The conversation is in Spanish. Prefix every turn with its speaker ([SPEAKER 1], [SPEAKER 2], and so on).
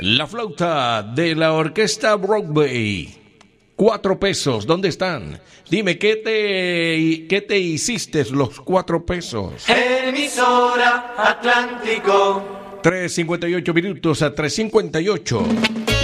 [SPEAKER 1] La flauta de la orquesta Broadway. 4 pesos, ¿dónde están? Dime, ¿qué te hiciste los 4 pesos?
[SPEAKER 2] Emisora Atlántico.
[SPEAKER 1] 3:58 minutos a 3:58.